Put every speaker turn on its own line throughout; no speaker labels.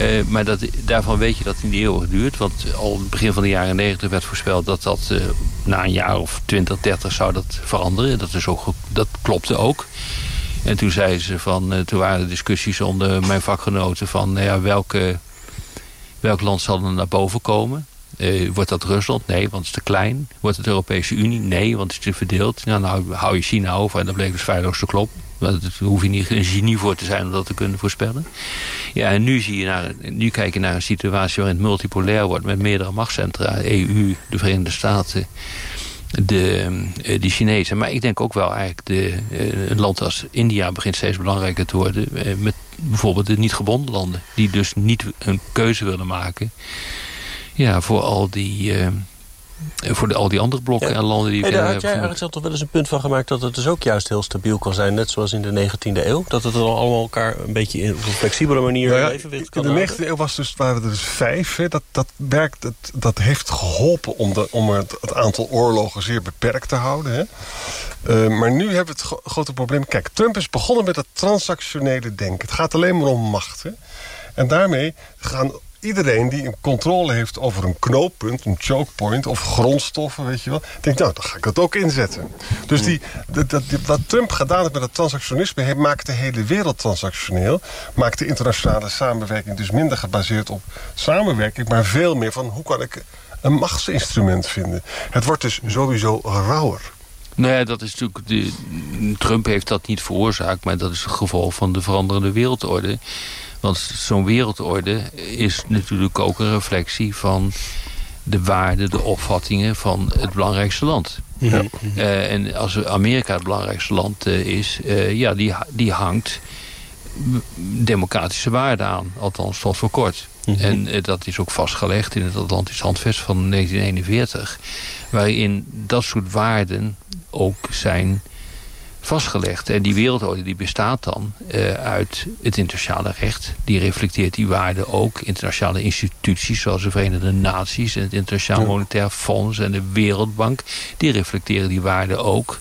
Maar daarvan weet je dat het niet eeuwig duurt. Want al in het begin van de jaren 90 werd voorspeld dat na een jaar of 20, 30 zou dat veranderen. Dat klopte ook. En toen zeiden ze toen waren er discussies onder mijn vakgenoten van welk land zal er naar boven komen? Wordt dat Rusland? Nee, want het is te klein. Wordt het de Europese Unie? Nee, want het is te verdeeld. Nou hou je China over en dat bleek dus feilloos te kloppen. Daar hoef je niet een genie voor te zijn om dat te kunnen voorspellen. Ja, en nu kijk je naar een situatie waarin het multipolair wordt met meerdere machtscentra. EU, de Verenigde Staten, de Chinezen. Maar ik denk ook wel eigenlijk een land als India begint steeds belangrijker te worden. Met bijvoorbeeld de niet gebonden landen. Die dus niet een keuze willen maken. Ja, voor al die andere blokken en landen die...
Daar had jij eigenlijk toch wel eens een punt van gemaakt dat het dus ook juist heel stabiel kan zijn, net zoals in de 19e eeuw? Dat het dan allemaal elkaar een beetje op een flexibele manier in evenwicht kan houden?
In de 19e eeuw waren er dus 5. Hè. Dat heeft geholpen om het aantal oorlogen zeer beperkt te houden. Hè. Maar nu hebben we het grote probleem. Kijk, Trump is begonnen met het transactionele denken. Het gaat alleen maar om macht. Hè. En daarmee gaan... Iedereen die een controle heeft over een knooppunt, een choke point of grondstoffen, weet je wel, denkt, nou, dan ga ik dat ook inzetten. Dus wat Trump gedaan heeft met het transactionisme, maakt de hele wereld transactioneel, maakt de internationale samenwerking dus minder gebaseerd op samenwerking, maar veel meer van hoe kan ik een machtsinstrument vinden. Het wordt dus sowieso rauwer.
Nou ja, dat is natuurlijk Trump heeft dat niet veroorzaakt, maar dat is het gevolg van de veranderende wereldorde. Want zo'n wereldorde is natuurlijk ook een reflectie van de waarden, de opvattingen van het belangrijkste land. Ja. En als Amerika het belangrijkste land is, die hangt democratische waarden aan. Althans tot voor kort. En dat is ook vastgelegd in het Atlantisch Handvest van 1941. Waarin dat soort waarden ook zijn vastgelegd. En die wereldorde die bestaat dan uit het internationale recht. Die reflecteert die waarden ook. Internationale instituties zoals de Verenigde Naties en het Internationaal Monetair Fonds en de Wereldbank. Die reflecteren die waarden ook.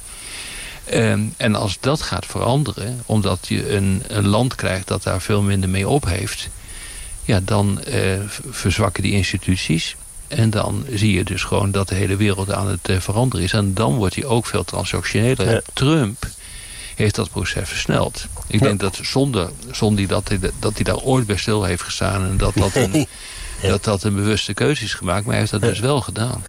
En als dat gaat veranderen, omdat je een land krijgt dat daar veel minder mee op heeft, ja, dan verzwakken die instituties. En dan zie je dus gewoon dat de hele wereld aan het veranderen is. En dan wordt hij ook veel transactioneler. Ja. Trump heeft dat proces versneld. Ik denk dat zonder dat hij daar ooit bij stil heeft gestaan en dat een bewuste keuze is gemaakt. Maar hij heeft dat dus wel gedaan.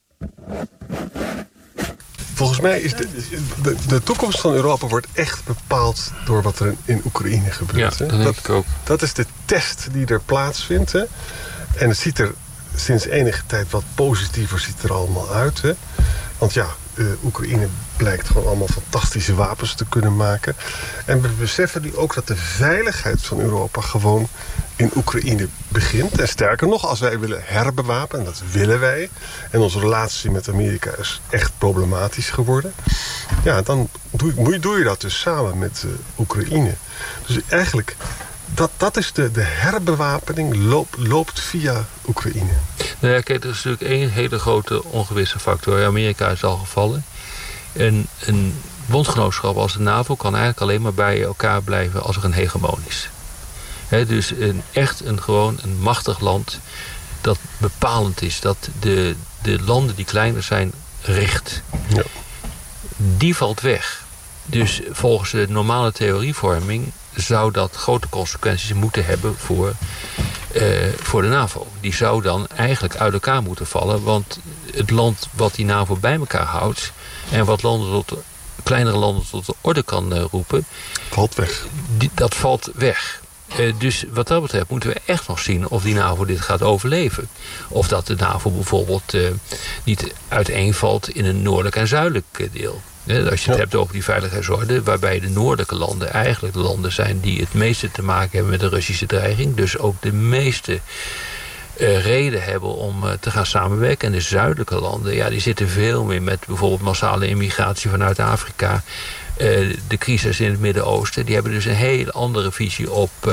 Volgens mij is de toekomst van Europa wordt echt bepaald door wat er in Oekraïne gebeurt.
Ja, dat denk ik ook.
Dat is de test die er plaatsvindt. Hè? En het ziet er sinds enige tijd wat positiever ziet er allemaal uit. Hè? Want ja, Oekraïne blijkt gewoon allemaal fantastische wapens te kunnen maken. En we beseffen nu ook dat de veiligheid van Europa gewoon in Oekraïne begint. En sterker nog, als wij willen herbewapenen, en dat willen wij, en onze relatie met Amerika is echt problematisch geworden, ja, dan doe je dat dus samen met Oekraïne. Dus eigenlijk, dat is de herbewapening loopt via Oekraïne.
Nou ja, kijk, er is natuurlijk één hele grote ongewisse factor. Amerika is al gevallen. En een bondgenootschap als de NAVO kan eigenlijk alleen maar bij elkaar blijven als er een hegemoon is. Dus gewoon een machtig land dat bepalend is. Dat de landen die kleiner zijn richt. Ja. Die valt weg. Dus volgens de normale theorievorming zou dat grote consequenties moeten hebben voor de NAVO. Die zou dan eigenlijk uit elkaar moeten vallen. Want het land wat die NAVO bij elkaar houdt en wat kleinere landen tot de orde kan roepen,
valt weg.
Dat valt weg. Dus wat dat betreft moeten we echt nog zien of die NAVO dit gaat overleven. Of dat de NAVO bijvoorbeeld niet uiteenvalt in een noordelijk en zuidelijk deel. Als je het hebt over die veiligheidsorde, waarbij de noordelijke landen eigenlijk de landen zijn die het meeste te maken hebben met de Russische dreiging. Dus ook de meeste reden hebben om te gaan samenwerken. En de zuidelijke landen, ja, die zitten veel meer met bijvoorbeeld massale immigratie vanuit Afrika. De crisis in het Midden-Oosten, die hebben dus een hele andere visie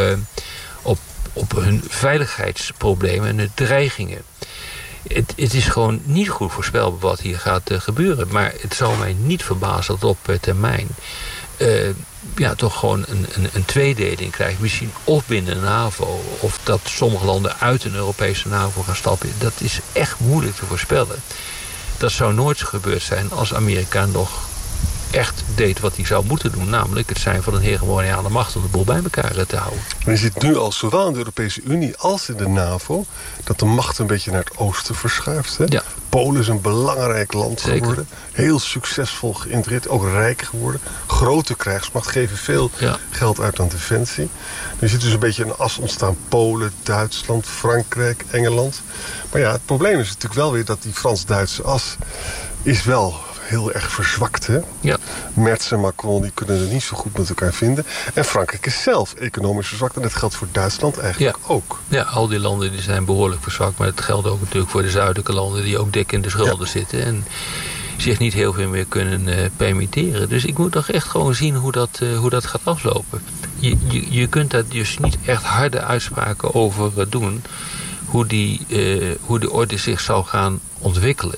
op hun veiligheidsproblemen en hun dreigingen. Het is gewoon niet goed voorspelbaar wat hier gaat gebeuren. Maar het zou mij niet verbazen dat op termijn toch gewoon een tweedeling krijgt. Misschien of binnen de NAVO, of dat sommige landen uit een Europese NAVO gaan stappen. Dat is echt moeilijk te voorspellen. Dat zou nooit zo gebeurd zijn als Amerika nog echt deed wat hij zou moeten doen. Namelijk het zijn van een hegemoniale macht om de boel bij elkaar te houden.
Maar je ziet nu al, zowel in de Europese Unie als in de NAVO, dat de macht een beetje naar het oosten verschuift. Hè? Ja. Polen is een belangrijk land geworden. Heel succesvol geïntegreerd, ook rijk geworden. Grote krijgsmacht, geven veel geld uit aan defensie. Er zit dus een beetje een as ontstaan. Polen, Duitsland, Frankrijk, Engeland. Maar ja, het probleem is natuurlijk wel weer dat die Frans-Duitse as is wel heel erg verzwakt. Hè? Ja. Merz en Macron die kunnen het niet zo goed met elkaar vinden. En Frankrijk is zelf economisch verzwakt. En dat geldt voor Duitsland eigenlijk ook.
Ja, al die landen die zijn behoorlijk verzwakt. Maar het geldt ook natuurlijk voor de zuidelijke landen die ook dik in de schulden zitten. En zich niet heel veel meer kunnen permitteren. Dus ik moet toch echt gewoon zien hoe dat gaat aflopen. Je kunt daar dus niet echt harde uitspraken over doen. Hoe de orde zich zou gaan ontwikkelen.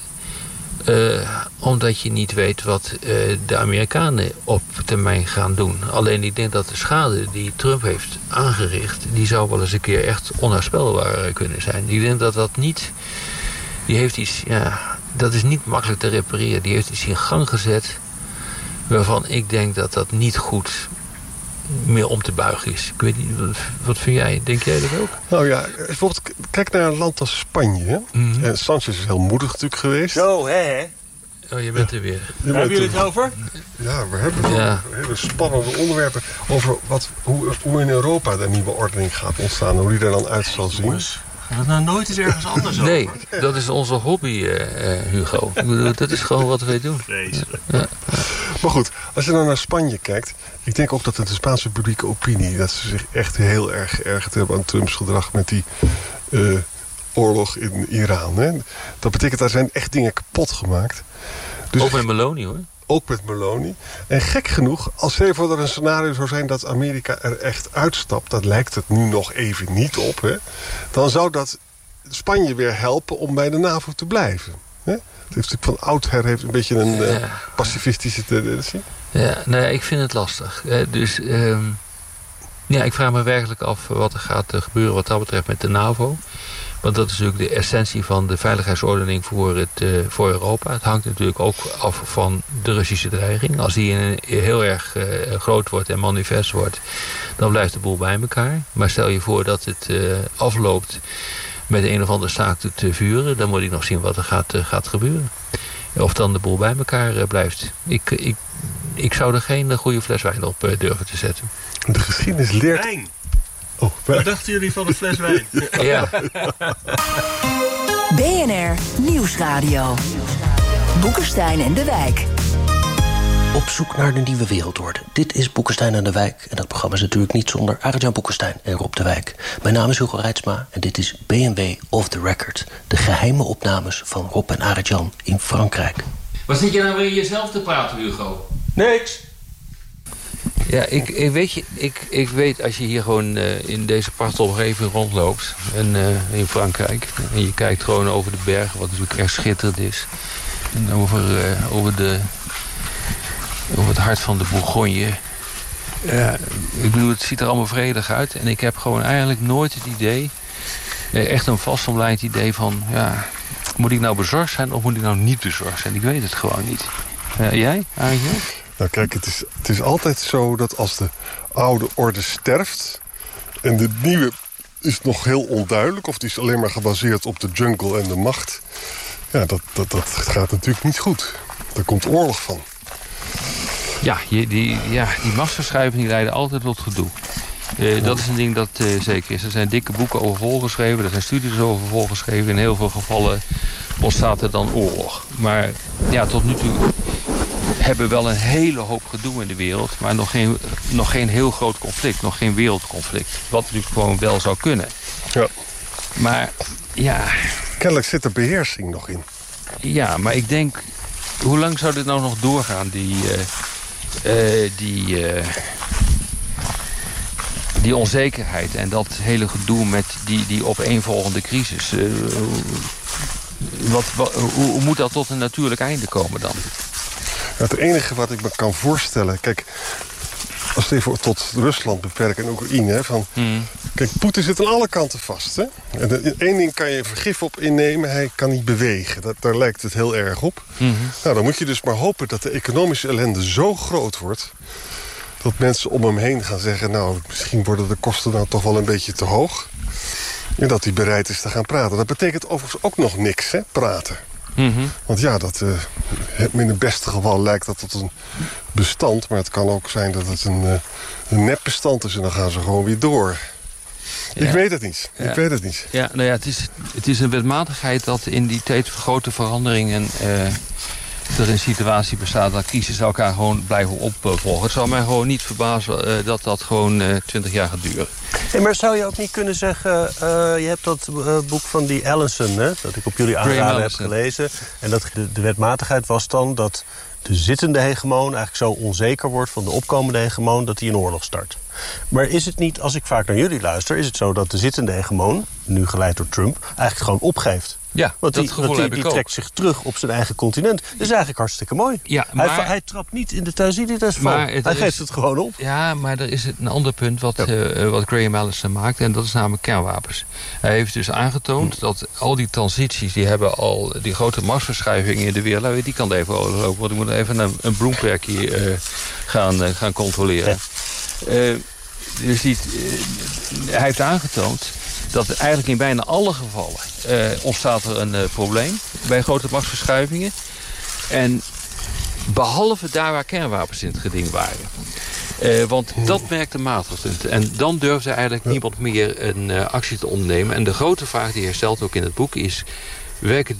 Omdat je niet weet wat de Amerikanen op termijn gaan doen. Alleen ik denk dat de schade die Trump heeft aangericht, die zou wel eens een keer echt onherstelbaar kunnen zijn. Ik denk dat dat niet, die heeft iets, dat is niet makkelijk te repareren. Die heeft iets in gang gezet waarvan ik denk dat dat niet goed meer om te buigen is. Ik weet niet, wat vind jij? Denk jij dat ook?
Nou ja, bijvoorbeeld kijk naar een land als Spanje. Hè? Mm-hmm. En Sanchez is heel moedig natuurlijk geweest.
Zo, hè?
Oh, je bent er weer.
Hebben jullie het over?
Ja, we hebben het over hele spannende onderwerpen. Over hoe in Europa de nieuwe ordening gaat ontstaan. Hoe die er dan uit zal zien.
Gaat het nou nooit eens ergens anders over?
Nee, dat is onze hobby, Hugo. Ik bedoel, dat is gewoon wat wij doen.
Vreselijk.
Ja. Maar goed, als je dan naar Spanje kijkt, ik denk ook dat in de Spaanse publieke opinie, dat ze zich echt heel erg geërgerd hebben aan Trumps gedrag met die oorlog in Iran. Hè? Dat betekent, daar zijn echt dingen kapot gemaakt. Dus,
ook met Meloni, hoor.
Ook met Meloni. En gek genoeg, als er een scenario zou zijn dat Amerika er echt uitstapt, dat lijkt het nu nog even niet op, hè? Dan zou dat Spanje weer helpen om bij de NAVO te blijven. Hè? Het heeft van oudsher heeft een beetje een pacifistische tendentie.
Ja, nee, ik vind het lastig. Dus ik vraag me werkelijk af wat er gaat gebeuren wat dat betreft met de NAVO. Want dat is natuurlijk de essentie van de veiligheidsordening voor Europa. Het hangt natuurlijk ook af van de Russische dreiging. Als die heel erg groot wordt en manifest wordt, dan blijft de boel bij elkaar. Maar stel je voor dat het afloopt met een of andere zaak te vuren, dan moet ik nog zien wat er gaat gebeuren. Of dan de boel bij elkaar blijft. Ik zou er geen goede fles wijn op durven te zetten.
De geschiedenis leert...
Wijn. Wat dachten jullie van een fles wijn?
Ja.
BNR Nieuwsradio. Boekenstein en de Wijk.
Op zoek naar de nieuwe wereldorde. Dit is Boekenstein en de Wijk. En dat programma is natuurlijk niet zonder Arend-Jan Boekenstein en Rob de Wijk. Mijn naam is Hugo Reitsma en dit is BMW Off the Record. De geheime opnames van Rob en Arend-Jan in Frankrijk.
Wat zit je nou weer jezelf te praten, Hugo?
Niks.
Ja, ik weet als je hier gewoon in deze prachtige omgeving rondloopt. En in Frankrijk. En je kijkt gewoon over de bergen, wat natuurlijk echt schitterend is. En over het hart van de Bourgogne. Ik bedoel, het ziet er allemaal vredig uit. En ik heb gewoon eigenlijk nooit het idee, echt een vastomlijnd idee van, moet ik nou bezorgd zijn of moet ik nou niet bezorgd zijn? Ik weet het gewoon niet. Jij, Arjen?
Nou kijk, het is altijd zo dat als de oude orde sterft en de nieuwe is nog heel onduidelijk, of die is alleen maar gebaseerd op de jungle en de macht, dat gaat natuurlijk niet goed. Daar komt oorlog van. Ja,
die machtsverschuivingen leiden altijd tot gedoe. Dat is een ding dat zeker is. Er zijn dikke boeken over volgeschreven, er zijn studies over volgeschreven. In heel veel gevallen ontstaat er dan oorlog. Maar tot nu toe hebben we wel een hele hoop gedoe in de wereld, maar nog geen heel groot conflict, nog geen wereldconflict. Wat natuurlijk gewoon wel zou kunnen.
Ja.
Maar
kennelijk zit er beheersing nog in.
Ja, maar ik denk, hoe lang zou dit nou nog doorgaan, die onzekerheid en dat hele gedoe met die opeenvolgende crisis? Hoe moet dat tot een natuurlijk einde komen dan?
Het enige wat ik me kan voorstellen, kijk, als we even tot Rusland beperken en Oekraïne. Hè, kijk, Poetin zit aan alle kanten vast. Hè? En één ding kan je vergif op innemen, hij kan niet bewegen. Daar lijkt het heel erg op. Nou, dan moet je dus maar hopen dat de economische ellende zo groot wordt dat mensen om hem heen gaan zeggen, nou, misschien worden de kosten nou toch wel een beetje te hoog. En dat hij bereid is te gaan praten. Dat betekent overigens ook nog niks, hè, praten. Want ja, in het beste geval lijkt dat tot een bestand. Maar het kan ook zijn dat het een nepbestand is. En dan gaan ze gewoon weer door. Ja. Ik weet het niet. Ja. Ik weet het niet.
Ja, nou ja, het is een wetmatigheid dat in die tijd van grote veranderingen er een situatie bestaat dat crisis elkaar gewoon blijven opvolgen. Het zou mij gewoon niet verbazen dat dat gewoon 20 jaar gaat duren.
Hey, maar zou je ook niet kunnen zeggen, je hebt dat boek van die Allison, hè, dat ik op jullie aanraden heb gelezen. En dat de wetmatigheid was dan dat de zittende hegemoon eigenlijk zo onzeker wordt van de opkomende hegemoon dat hij een oorlog start. Maar is het niet, als ik vaak naar jullie luister, is het zo dat de zittende hegemoon, nu geleid door Trump, eigenlijk gewoon opgeeft?
Ja,
want die trekt zich terug op zijn eigen continent. Dat is eigenlijk hartstikke mooi. Ja, maar hij trapt niet in de Thucydides van. Hij geeft het gewoon op.
Ja, maar er is een ander punt wat Graham Allison maakt. En dat is namelijk kernwapens. Hij heeft dus aangetoond dat al die transities, die hebben al die grote machtsverschuivingen in de wereld. Die kan even overlopen. Want ik moet even een Bloomberg hier gaan controleren. Ja. Dus hij heeft aangetoond dat eigenlijk in bijna alle gevallen ontstaat er een probleem bij grote machtsverschuivingen. En behalve daar waar kernwapens in het geding waren. Want dat merkte Materpunt. En dan durfde eigenlijk niemand meer een actie te ondernemen. En de grote vraag die hij stelt ook in het boek is, werken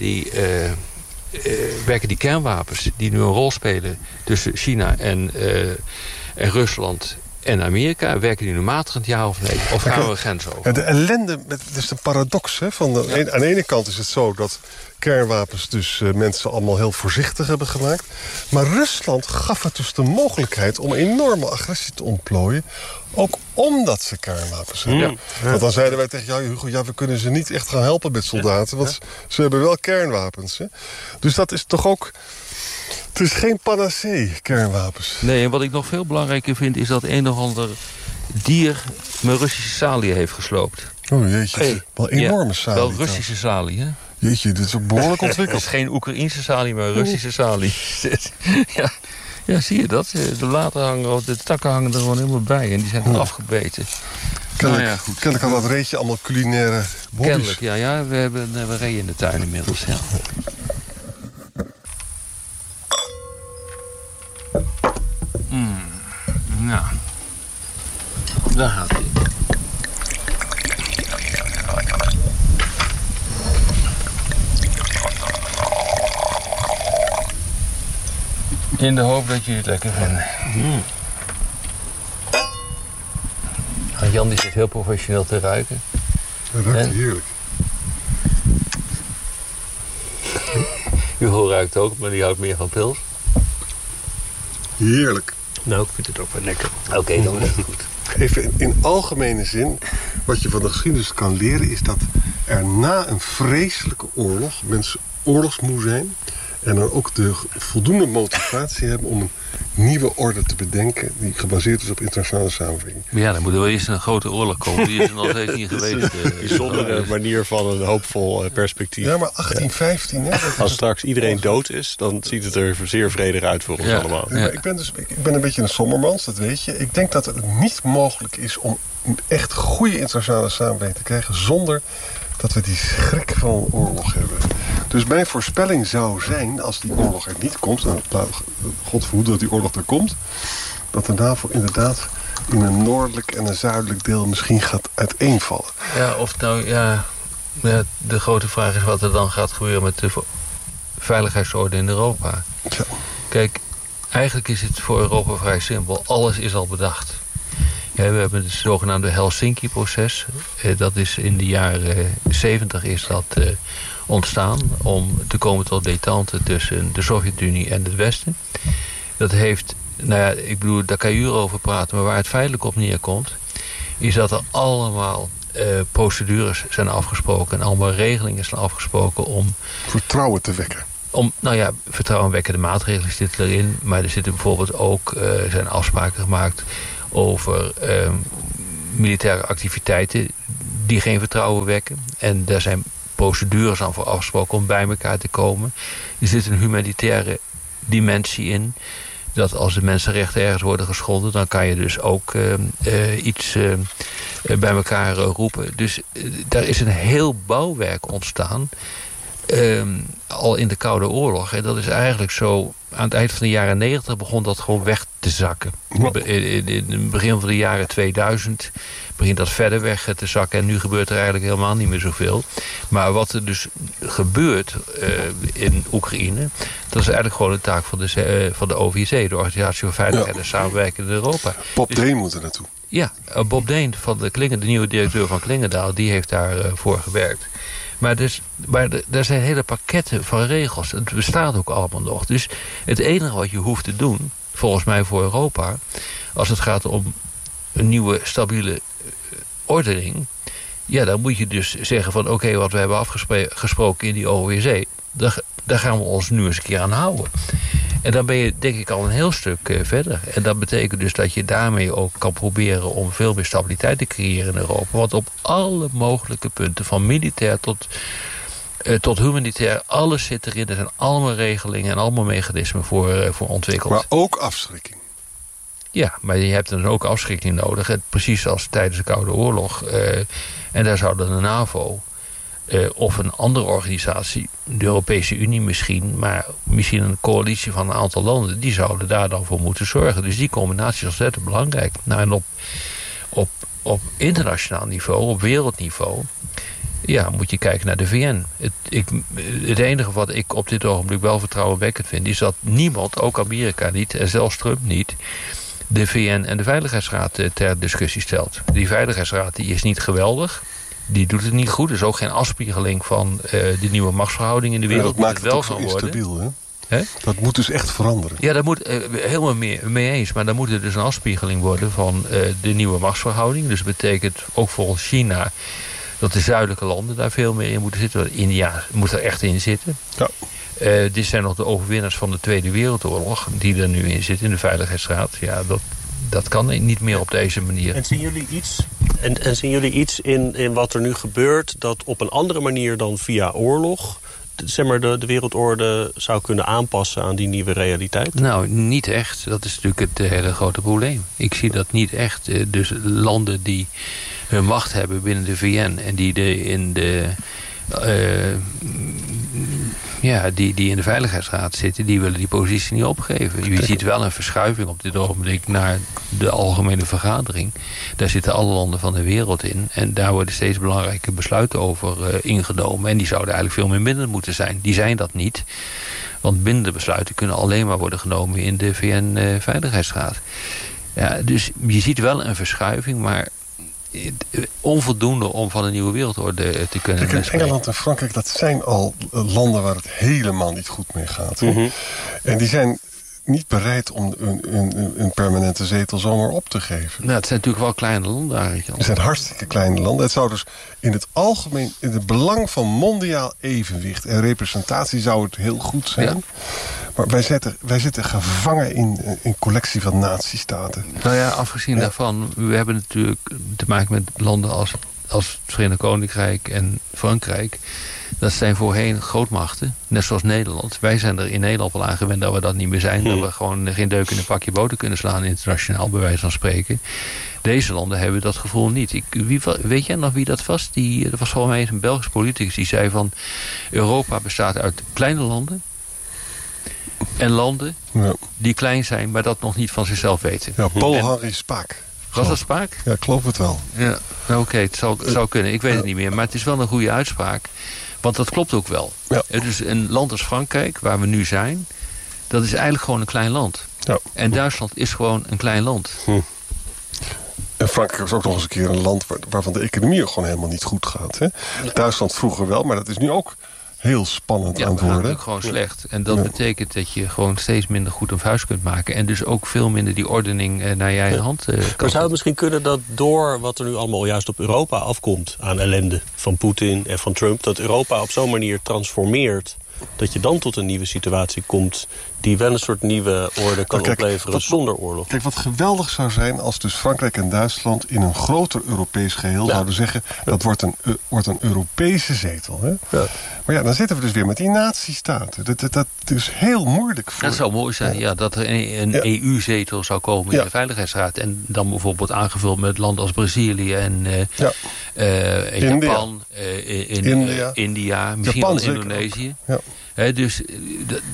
die kernwapens die nu een rol spelen tussen China en Rusland en Amerika, werken die nu matigend, ja of nee? Of gaan we een grens over?
Ja, de ellende, het is een paradox. Hè, aan de ene kant is het zo dat kernwapens dus mensen allemaal heel voorzichtig hebben gemaakt. Maar Rusland gaf het dus de mogelijkheid om enorme agressie te ontplooien. Ook omdat ze kernwapens hebben. Ja. Want dan zeiden wij tegen jou, Hugo, we kunnen ze niet echt gaan helpen met soldaten. Want ze hebben wel kernwapens. Hè? Dus dat is toch ook. Het is geen panacee, kernwapens.
Nee, en wat ik nog veel belangrijker vind, is dat een of ander dier mijn Russische salie heeft gesloopt.
Oh jeetje, wel enorme salie.
Wel Russische salie, hè?
Jeetje, dit is ook behoorlijk ontwikkeld.
Het is geen Oekraïnse salie, maar Russische salie. Ja, zie je dat? De bladeren hangen, de takken hangen er gewoon helemaal bij. En die zijn afgebeten.
Kennelijk had dat reetje allemaal culinaire hobby's.
Kennelijk, ja. We hebben ree in de tuin inmiddels, ja. Nou, daar gaat hij. In de hoop dat jullie het lekker vinden. Jan die zit heel professioneel te ruiken.
Dat ruikt heerlijk.
Hugo ruikt ook, maar die houdt meer van pils.
Heerlijk.
Nou, ik vind het ook wel lekker.
Oké, dan is het goed.
Even in algemene zin, wat je van de geschiedenis kan leren, is dat er na een vreselijke oorlog mensen oorlogsmoe zijn en dan ook de voldoende motivatie hebben om een nieuwe orde te bedenken die gebaseerd is op internationale samenwerking.
Maar ja, dan moet er wel eerst een grote oorlog komen. Die is er nog steeds niet geweest.
Een bijzondere manier van een hoopvol perspectief.
Ja, maar 1815... Ja.
Als straks iedereen dood is, dan ziet het er zeer vredig uit voor ons allemaal.
Ja. Ik ben een beetje een sombermans, dat weet je. Ik denk dat het niet mogelijk is om echt goede internationale samenwerking te krijgen zonder dat we die schrik van een oorlog hebben. Dus mijn voorspelling zou zijn, als die oorlog er niet komt, en God verhoede dat die oorlog er komt, dat de NAVO inderdaad in een noordelijk en een zuidelijk deel misschien gaat uiteenvallen.
Ja, of nou, de grote vraag is wat er dan gaat gebeuren met de veiligheidsorde in Europa.
Ja.
Kijk, eigenlijk is het voor Europa vrij simpel. Alles is al bedacht. Ja, we hebben het zogenaamde Helsinki-proces. Dat is in de jaren 70 is dat ontstaan om te komen tot détente tussen de Sovjet-Unie en het Westen. Dat heeft, ik bedoel, daar kan je uren over praten, maar waar het feitelijk op neerkomt, is dat er allemaal procedures zijn afgesproken en allemaal regelingen zijn afgesproken om
vertrouwen te wekken.
Vertrouwenwekkende maatregelen zitten erin, maar er zitten bijvoorbeeld ook zijn afspraken gemaakt over militaire activiteiten die geen vertrouwen wekken. En daar zijn procedures aan voor afgesproken om bij elkaar te komen. Er zit een humanitaire dimensie in. Dat als de mensenrechten ergens worden geschonden, dan kan je dus ook iets bij elkaar roepen. Dus daar is een heel bouwwerk ontstaan. Al in de Koude Oorlog. En dat is eigenlijk zo, aan het eind van de jaren 90 begon dat gewoon weg te zakken. In het begin van de jaren 2000 begint dat verder weg te zakken. En nu gebeurt er eigenlijk helemaal niet meer zoveel. Maar wat er dus gebeurt in Oekraïne, dat is eigenlijk gewoon een taak van de OVSE, de Organisatie voor Veiligheid en Samenwerking in Europa.
Bob Deen moet er naartoe.
Ja, Bob Deen van de nieuwe directeur van Klingendaal, die heeft daarvoor gewerkt. Maar er zijn hele pakketten van regels. Het bestaat ook allemaal nog. Dus het enige wat je hoeft te doen, volgens mij voor Europa, als het gaat om een nieuwe stabiele ordening, ja, dan moet je dus zeggen van oké, wat we hebben afgesproken in die OVSE, daar gaan we ons nu eens een keer aan houden. En dan ben je denk ik al een heel stuk verder. En dat betekent dus dat je daarmee ook kan proberen om veel meer stabiliteit te creëren in Europa. Want op alle mogelijke punten, van militair tot humanitair, alles zit erin. Er zijn allemaal regelingen en allemaal mechanismen voor ontwikkeld.
Maar ook afschrikking.
Ja, maar je hebt dan ook afschrikking nodig. Precies als tijdens de Koude Oorlog. En daar zou dan de NAVO of een andere organisatie, de Europese Unie misschien, maar misschien een coalitie van een aantal landen, die zouden daar dan voor moeten zorgen. Dus die combinatie is ontzettend belangrijk. Nou, en op internationaal niveau, op wereldniveau, ja, moet je kijken naar de VN. Het enige wat ik op dit ogenblik wel vertrouwenwekkend vind, is dat niemand, ook Amerika niet en zelfs Trump niet, de VN en de Veiligheidsraad ter discussie stelt. Die Veiligheidsraad die is niet geweldig. Die doet het niet goed. Er is ook geen afspiegeling van de nieuwe machtsverhouding in de wereld.
Ja, dat maakt het
wel
ook zo instabiel,
hè?
Dat moet dus echt veranderen.
Ja, daar moet helemaal mee eens. Maar dan moet er dus een afspiegeling worden van de nieuwe machtsverhouding. Dus dat betekent ook volgens China dat de zuidelijke landen daar veel meer in moeten zitten. India moet er echt in zitten. Ja. Dit zijn nog de overwinnaars van de Tweede Wereldoorlog die er nu in zitten in de Veiligheidsraad. Ja, dat kan niet meer op deze manier.
En zien jullie iets in wat er nu gebeurt, dat op een andere manier dan via oorlog, zeg maar, de wereldorde zou kunnen aanpassen aan die nieuwe realiteit?
Nou, niet echt. Dat is natuurlijk het hele grote probleem. Ik zie dat niet echt. Dus landen die hun macht hebben binnen de VN en die die in de Veiligheidsraad zitten, die willen die positie niet opgeven. Je ziet wel een verschuiving op dit ogenblik naar de algemene vergadering. Daar zitten alle landen van de wereld in. En daar worden steeds belangrijke besluiten over ingenomen. En die zouden eigenlijk veel meer bindend moeten zijn. Die zijn dat niet. Want bindende besluiten kunnen alleen maar worden genomen in de VN-veiligheidsraad. Ja, dus je ziet wel een verschuiving, maar onvoldoende om van een nieuwe wereldorde te kunnen spreken.
Engeland en Frankrijk, dat zijn al landen waar het helemaal niet goed mee gaat. Mm-hmm. En die zijn niet bereid om een permanente zetel zomaar op te geven.
Nou, het zijn natuurlijk wel kleine landen eigenlijk.
Het zijn hartstikke kleine landen. Het zou dus in het algemeen, in het belang van mondiaal evenwicht en representatie zou het heel goed zijn. Ja. Maar wij zitten gevangen in een collectie van nazistaten.
Nou ja, afgezien daarvan, we hebben natuurlijk te maken met landen als het Verenigd Koninkrijk en Frankrijk. Dat zijn voorheen grootmachten, net zoals Nederland. Wij zijn er in Nederland wel aan gewend dat we dat niet meer zijn. Dat we gewoon geen deuk in een pakje boter kunnen slaan, internationaal, bij wijze van spreken. Deze landen hebben dat gevoel niet. Weet jij nog wie dat was? Dat was volgens mij een Belgisch politicus die zei van Europa bestaat uit kleine landen en landen die klein zijn, maar dat nog niet van zichzelf weten.
Ja, Paul-Henri Spaak.
Was dat Spaak?
Ja, ik geloof het wel.
Ja, oké, het zou kunnen. Ik weet het niet meer. Maar het is wel een goede uitspraak. Want dat klopt ook wel. Ja. Dus een land als Frankrijk, waar we nu zijn, dat is eigenlijk gewoon een klein land. Ja. En Duitsland is gewoon een klein land.
En Frankrijk is ook nog eens een keer een land waarvan de economie ook gewoon helemaal niet goed gaat. Hè? Duitsland vroeger wel, maar dat is nu ook heel spannend aan het worden.
Ja, gewoon slecht. En dat betekent dat je gewoon steeds minder goed een vuist kunt maken. En dus ook veel minder die ordening naar je eigen hand kan.
Maar zou het misschien kunnen dat door wat er nu allemaal juist op Europa afkomt aan ellende van Poetin en van Trump, dat Europa op zo'n manier transformeert dat je dan tot een nieuwe situatie komt die wel een soort nieuwe orde kan opleveren zonder oorlog.
Kijk, wat geweldig zou zijn als dus Frankrijk en Duitsland in een groter Europees geheel zouden zeggen, dat wordt een Europese zetel. Hè? Ja. Maar ja, dan zitten we dus weer met die nazistaten. Dat is heel moeilijk voor.
Dat zou mooi zijn, dat er een EU-zetel zou komen in de Veiligheidsraad. En dan bijvoorbeeld aangevuld met landen als Brazilië en Japan, India, misschien wel Indonesië. Ja. Dus